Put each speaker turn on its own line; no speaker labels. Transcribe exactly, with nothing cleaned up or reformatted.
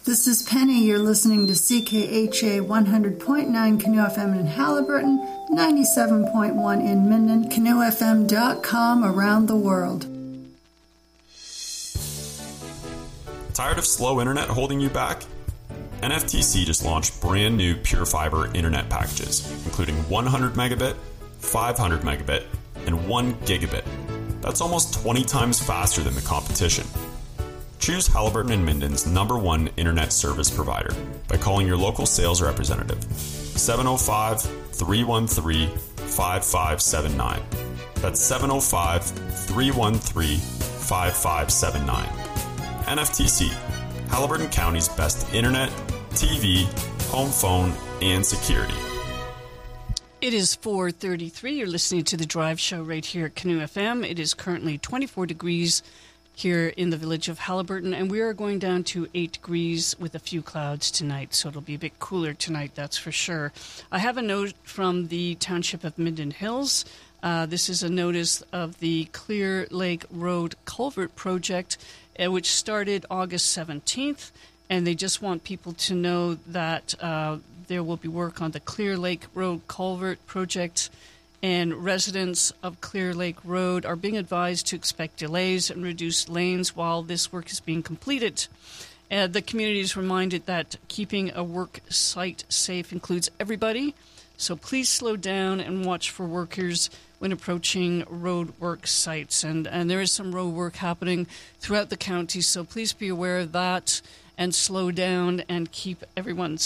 This is Penny. You're listening to C K H A one hundred point nine Canoe F M in Haliburton, ninety-seven point one in Minden, canoe f m dot com around the world.
Tired of slow internet holding you back? N F T C just launched brand new Pure Fiber internet packages, including one hundred megabit, five hundred megabit, and one gigabit. That's almost twenty times faster than the competition. Choose Haliburton and Minden's number one internet service provider by calling your local sales representative, seven oh five, three one three, five five seven nine. That's seven oh five, three one three, five five seven nine. N F T C, Haliburton County's best internet, T V, home phone, and security.
It is four thirty-three. You're listening to The Drive Show right here at Canoe F M. It is currently twenty-four degrees here in the village of Haliburton, and we are going down to eight degrees with a few clouds tonight, so it'll be a bit cooler tonight, that's for sure. I have a note from the Township of Minden Hills. Uh, this is a notice of the Clear Lake Road Culvert Project, uh, which started August seventeenth, and they just want people to know that uh, there will be work on the Clear Lake Road Culvert Project, and residents of Clear Lake Road are being advised to expect delays and reduced lanes while this work is being completed. Uh, the community is reminded that keeping a work site safe includes everybody, so please slow down and watch for workers when approaching road work sites. And, and there is some road work happening throughout the county, so please be aware of that and slow down and keep everyone